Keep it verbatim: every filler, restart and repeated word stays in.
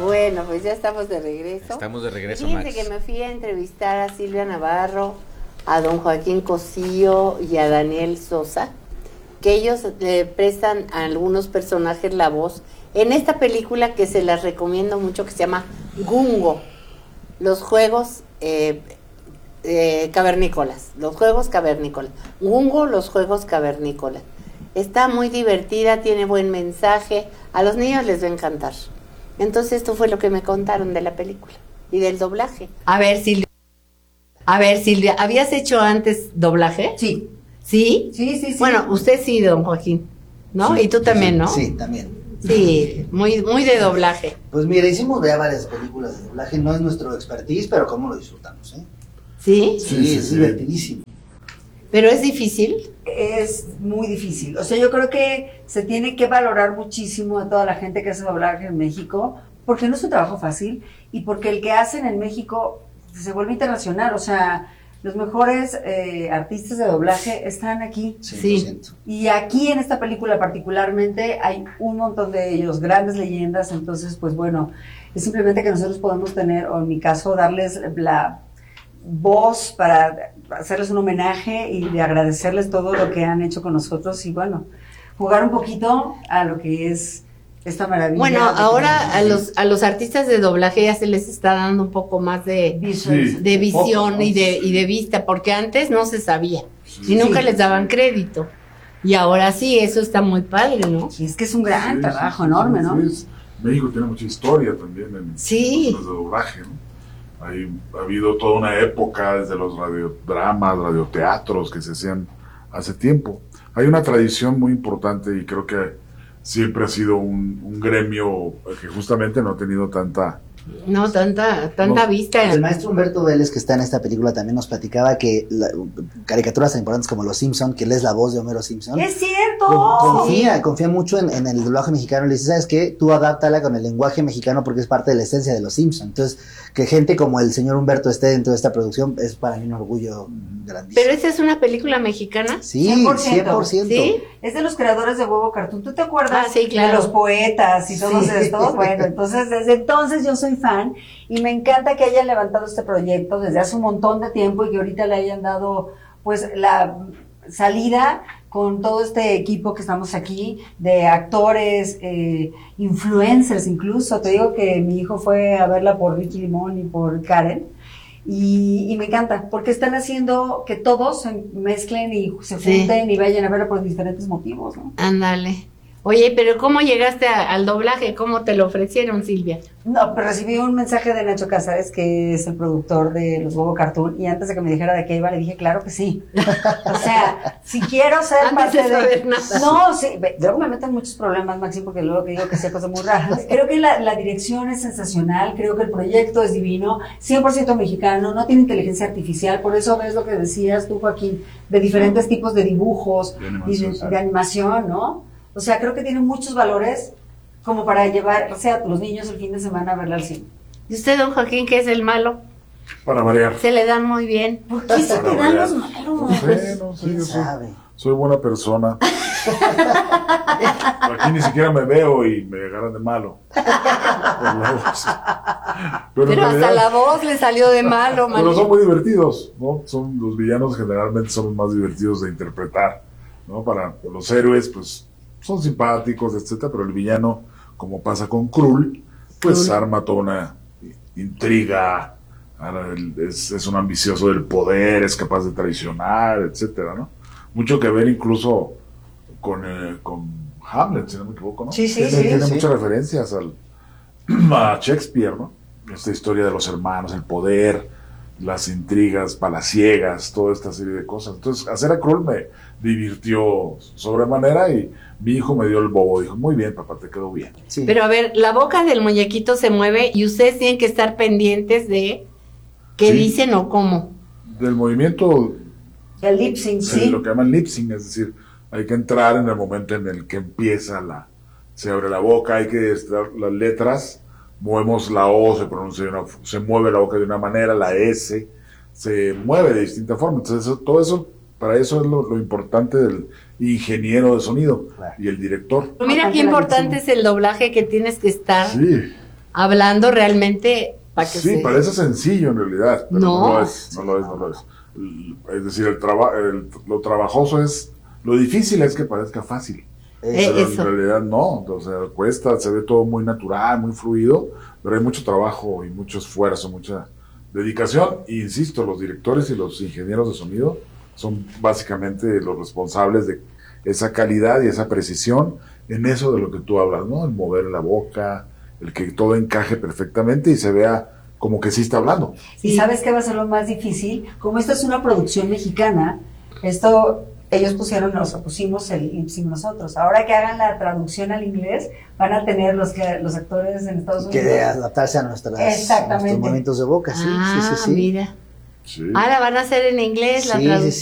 Bueno, pues ya estamos de regreso. Estamos de regreso, Fíjense Max. que me fui a entrevistar a Silvia Navarro, a don Joaquín Cosío y a Daniel Sosa, que ellos le prestan a algunos personajes la voz en esta película que se las recomiendo mucho, que se llama Gungo, los juegos eh, eh, cavernícolas, los juegos cavernícolas. Gungo, los juegos cavernícolas. Está muy divertida, tiene buen mensaje, a los niños les va a encantar. Entonces esto fue lo que me contaron de la película y del doblaje. A ver, Silvia. A ver, Silvia, ¿habías hecho antes doblaje? Sí. ¿Sí? Sí, sí, sí. Bueno, usted sí, don Joaquín, ¿no? Sí, y tú también, ¿no? Sí, también. Sí, muy, muy de doblaje. Pues mira, hicimos ya varias películas de doblaje, no es nuestro expertise, pero cómo lo disfrutamos, ¿eh? ¿Sí? Sí, Sí, sí, es sí. divertidísimo. Pero es difícil. Es muy difícil. O sea, yo creo que se tiene que valorar muchísimo a toda la gente que hace doblaje en México, porque no es un trabajo fácil y porque el que hacen en México se vuelve internacional. O sea, los mejores eh, artistas de doblaje están aquí. cien por ciento. Y aquí en esta película particularmente hay un montón de ellos, grandes leyendas. Entonces, pues bueno, es simplemente que nosotros podemos tener, o en mi caso, darles la voz para hacerles un homenaje y de agradecerles todo lo que han hecho con nosotros y bueno, jugar un poquito a lo que es esta maravilla. Bueno, de ahora que- a los a los artistas de doblaje ya se les está dando un poco más de, Visuals. Sí. de visión Ojo, ¿no? y de y de vista, porque antes no se sabía Sí. y nunca Sí. les daban crédito. Y ahora sí, eso está muy padre, ¿no? Y es que es un gran Sí, trabajo sí, sí, enorme, sí, ¿no? sí, es- México tiene mucha historia también en Sí. los de doblaje, ¿no? Hay, ha habido toda una época desde los radiodramas, radioteatros que se hacían hace tiempo. Hay una tradición muy importante y creo que siempre ha sido un, un gremio que justamente no ha tenido tanta... No tanta tanta No. vista. El maestro Humberto Vélez, que está en esta película, también nos platicaba que la- caricaturas tan importantes como Los Simpson, que él es la voz de Homero Simpson, ¡Es cierto! con- confía, confía mucho en, en el doblaje mexicano. Le dice, ¿sabes qué? Tú adáptala con el lenguaje mexicano porque es parte de la esencia de Los Simpson. Entonces, que gente como el señor Humberto esté dentro de esta producción es para mí un orgullo grandísimo. Pero esa es una película mexicana. Sí, cien por ciento. cien por ciento. ¿Sí? Es de los creadores de Huevo Cartoon. ¿Tú te acuerdas Ah, sí, claro. de los poetas y todos Sí. estos? Bueno, entonces desde entonces yo soy fan y me encanta que hayan levantado este proyecto desde hace un montón de tiempo y que ahorita le hayan dado pues la salida con todo este equipo que estamos aquí de actores, eh, influencers incluso. Te digo que mi hijo fue a verla por Ricky Limón y por Karen. Y, y me encanta, porque están haciendo que todos se mezclen y se Sí. junten y vayan a verla por diferentes motivos, ¿no? Ándale. Oye, pero ¿cómo llegaste a- al doblaje? ¿Cómo te lo ofrecieron, Silvia? No, pero recibí un mensaje de Nacho Casares, que es el productor de Los Huevo Cartoon, y antes de que me dijera de qué iba, le dije, claro que sí. O sea, si quiero ser Antes parte de de... saber nada. No, sí, ve, luego me meten muchos problemas, Maxi, porque luego que digo que sé cosas muy raras. Creo que la, la dirección es sensacional, creo que el proyecto es divino, cien por ciento mexicano, no tiene inteligencia artificial, por eso ves lo que decías tú, Joaquín, de diferentes tipos de dibujos De y animación, de, sí. de animación, ¿no? O sea, creo que tiene muchos valores como para llevar, o sea, a los niños el fin de semana a verla al cine. ¿Y usted, don Joaquín, que es el malo? Para variar. Se le dan muy bien. ¿Por qué se te Para dan variar. los malos? No sé, no sé, ¿Quién yo soy, sabe? soy buena persona. Aquí ni siquiera me veo y me agarran de malo. Por la voz. Pero, en Pero hasta realidad- la voz le salió de malo, Pero son malo. muy divertidos, ¿no? Son los villanos generalmente son los más divertidos de interpretar, ¿no? Para los héroes, pues, son simpáticos, etcétera, pero el villano, como pasa con Krull, pues Krull. arma toda una intriga, ahora el- es, es un ambicioso del poder, es capaz de traicionar, etcétera, ¿no? Mucho que ver incluso con, eh, con Hamlet, si no me equivoco, ¿no? Sí, sí, tiene, sí, tiene sí. muchas referencias al, a Shakespeare, ¿no? Esta historia de los hermanos, el poder, las intrigas palaciegas, toda esta serie de cosas. Entonces, hacer a Krull me divirtió sobremanera y mi hijo me dio el bobo. Dijo, muy bien, papá, te quedó bien. Sí. Pero a ver, la boca del muñequito se mueve y ustedes tienen que estar pendientes de qué Sí. dicen o cómo. Del movimiento, El lip sync, eh, sí. lo que llaman lip sync, es decir, hay que entrar en el momento en el que empieza la... Se abre la boca, hay que estar las letras, movemos la O, se pronuncia de una, se mueve la boca de una manera, la S se mueve de distinta forma. Entonces, eso- todo eso, para eso es lo, lo importante del ingeniero de sonido Claro. y el director. Pero mira qué importante es el doblaje, que tienes que estar Sí, hablando realmente para que Sí, se... parece sencillo en realidad, pero No. no, lo es, no lo es, no lo es. Es decir, el traba, el, lo trabajoso es, lo difícil es que parezca fácil. Eh, Pero eso. en realidad no, o sea, cuesta, se ve todo muy natural, muy fluido, pero hay mucho trabajo y mucho esfuerzo, mucha dedicación. Y insisto, los directores y los ingenieros de sonido son básicamente los responsables de esa calidad y esa precisión en eso de lo que tú hablas, ¿no? El mover la boca, el que todo encaje perfectamente y se vea como que sí está hablando. ¿Y sabes qué va a ser lo más difícil? Como esta es una producción mexicana, esto ellos pusieron, nos pusimos el lip sync nosotros. Ahora que hagan la traducción al inglés, van a tener los que los actores en Estados Unidos. Que adaptarse a, nuestras, a Exactamente. nuestros movimientos de boca, sí, ah, sí, sí, sí. mira. Sí. Ah, la van a hacer en inglés, la Sí, sí, traducción. sí.